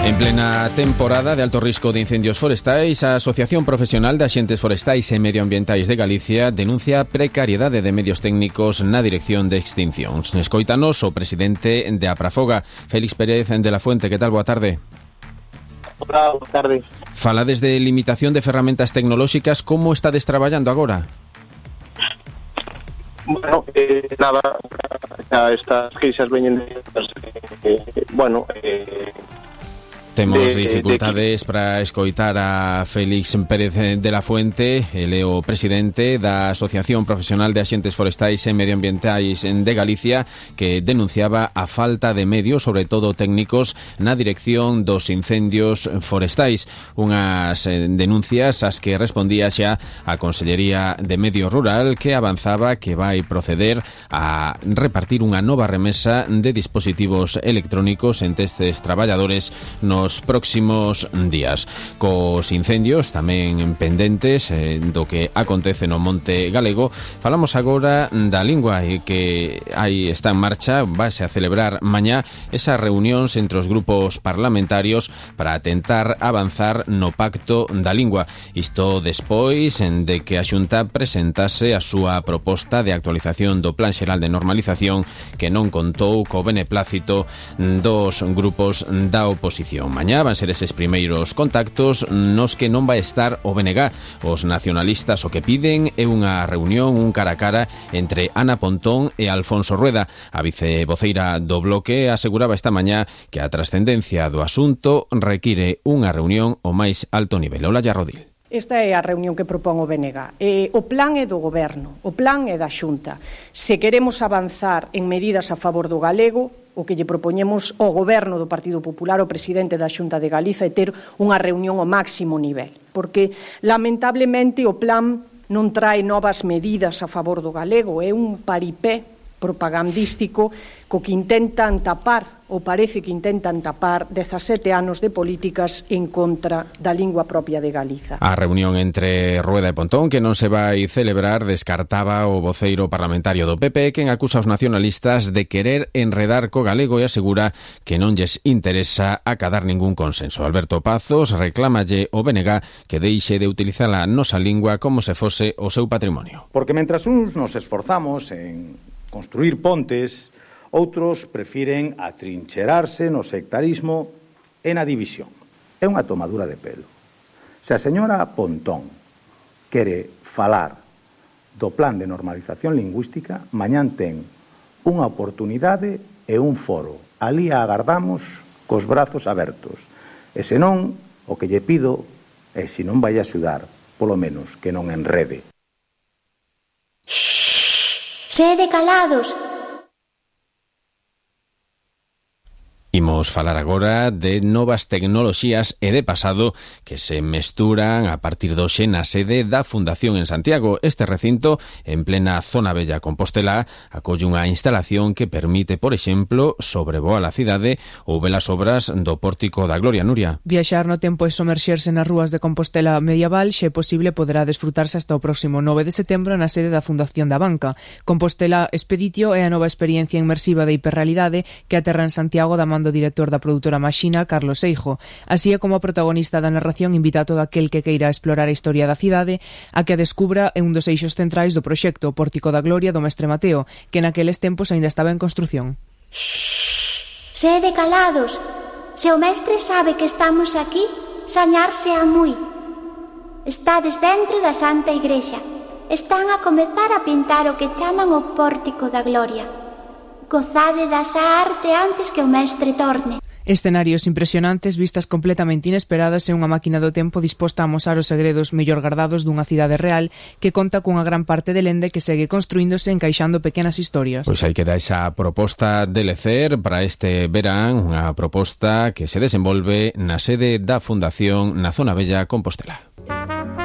En plena temporada de alto risco de incendios forestais, a Asociación Profesional de Axentes Forestais e Medioambientais de Galicia denuncia precariedade de medios técnicos na dirección de extincións. Escoítanos o presidente de Aprafoga, Félix Pérez de la Fuente. Que tal? Boa tarde. Hola, boa tarde. Falades de limitación de ferramentas tecnolóxicas. Como estades traballando agora? Bueno, nada, estas queixas veñen de... Temos dificultades para escoitar a Félix Pérez de la Fuente, el o presidente da Asociación Profesional de Axentes Forestais e Medioambientais de Galicia, que denunciaba a falta de medios, sobre todo técnicos, na dirección dos incendios forestais. Unhas denuncias ás que respondía xa a Consellería de Medio Rural, que avanzaba que vai proceder a repartir unha nova remesa de dispositivos electrónicos entre estes traballadores nos próximos días. Cos incendios tamén pendentes do que acontece no Monte Galego, falamos agora da lingua, e que aí está en marcha, váse a celebrar mañá esas reunións entre os grupos parlamentarios para tentar avanzar no pacto da lingua. Isto despois de que a Xunta presentase a súa proposta de actualización do Plan Xeral de Normalización, que non contou co beneplácito dos grupos da oposición. Mañá van ser eses primeiros contactos nos que non vai estar o BNG. Os nacionalistas o que piden é unha reunión, un cara a cara entre Ana Pontón e Alfonso Rueda. A vicevoceira do Bloque aseguraba esta mañá que a trascendencia do asunto require unha reunión ao máis alto nivel. Olalla Rodil. Esta é a reunión que propón o BNG. O plan é do Goberno, o plan é da Xunta. Se queremos avanzar en medidas a favor do galego, o que lle propoñemos ao Goberno do Partido Popular, o presidente da Xunta de Galiza, é ter unha reunión ao máximo nivel. Porque, lamentablemente, o plan non trae novas medidas a favor do galego, é un paripé propagandístico co que intentan tapar, ou parece que intentan tapar, 17 anos de políticas en contra da lingua propia de Galiza. A reunión entre Rueda e Pontón, que non se vai celebrar, descartaba o voceiro parlamentario do PP, quen acusa os nacionalistas de querer enredar co galego e asegura que non lles interesa acadar ningún consenso. Alberto Pazos reclámalle ao BNG que deixe de utilizar a nosa lingua como se fose o seu patrimonio. Porque mentras uns nos esforzamos en construir pontes, outros prefiren atrincherarse no sectarismo e na división. É unha tomadura de pelo. Se a señora Pontón quere falar do plan de normalización lingüística, mañán ten unha oportunidade e un foro. Alí a agardamos cos brazos abertos. E senón, o que lle pido é, se non vai axudar, polo menos que non enrede. Sede calados. Imos falar agora de novas tecnoloxías e de pasado que se mesturan a partir do xe na sede da Fundación en Santiago. Este recinto, en plena zona bella Compostela, acolle unha instalación que permite, por exemplo, sobrevoar a cidade ou ver as obras do Pórtico da Gloria. Nuria. Viaxar no tempo e somerxerse nas rúas de Compostela medieval xe é posible, poderá desfrutarse hasta o próximo 9 de setembro na sede da Fundación da Banca. Compostela Expeditio é a nova experiencia inmersiva de hiperrealidade que aterra en Santiago da man do director da produtora Maxina, Carlos Seijo. Así é como o protagonista da narración invita a todo aquel que queira explorar a historia da cidade a que a descubra en un dos eixos centrais do proxecto, o Pórtico da Gloria do Mestre Mateo, que naqueles tempos aínda estaba en construción. Sede calados. Se o mestre sabe que estamos aquí, sañarse a moi. Estades dentro da Santa Igrexa. Están a comezar a pintar o que chaman o Pórtico da Gloria. Gozade dasa arte antes que o mestre torne. Escenarios impresionantes, vistas completamente inesperadas e unha máquina do tempo disposta a amosar os segredos mellor gardados dunha cidade real que conta cunha gran parte de lenda que segue construíndose encaixando pequenas historias. Pois aí queda esa proposta de lecer para este verán, unha proposta que se desenvolve na sede da Fundación na Zona Bella Compostela.